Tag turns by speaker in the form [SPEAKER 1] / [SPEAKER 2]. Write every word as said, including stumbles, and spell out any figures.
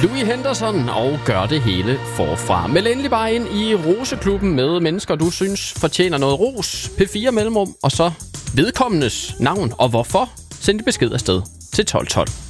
[SPEAKER 1] Louis Henderson og gør det hele forfra. Meld endelig bare ind i Roseklubben med mennesker, du synes fortjener noget ros. P fire mellemrum, og så vedkommendes navn og hvorfor. Send besked afsted til tolv tolv.